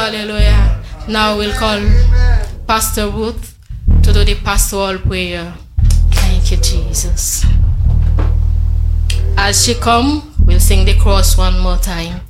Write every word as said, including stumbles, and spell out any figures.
Hallelujah. Now we'll call Pastor Ruth to do the pastoral prayer. Thank you, Jesus. As she come, we'll sing the cross one more time.